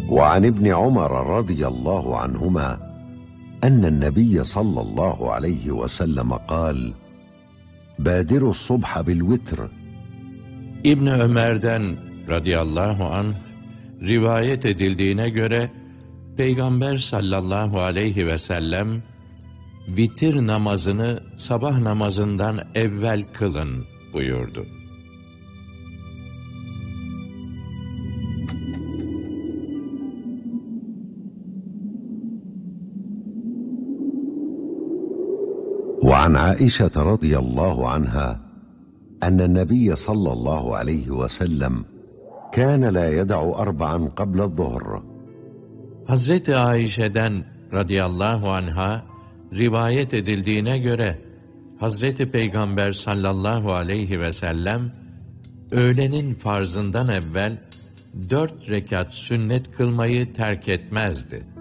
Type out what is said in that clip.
وعن ابن عمر رضي الله عنهما أن النبي صلى الله عليه وسلم قال: بادروا الصبح بالوتر. İbn Ömer'den radıyallahu anh rivayet edildiğine göre Peygamber sallallahu aleyhi ve sellem vitir namazını sabah namazından evvel kılın buyurdu. وعن عائشة رضي الله عنها أن النبي صلى الله عليه وسلم كان لا يدع أربعا قبل الظهر. Hazreti Ayşe'den radıyallahu anha rivayet edildiğine göre Hazreti Peygamber sallallahu aleyhi ve sellem öğlenin farzından evvel 4 rekat sünnet kılmayı terk etmezdi.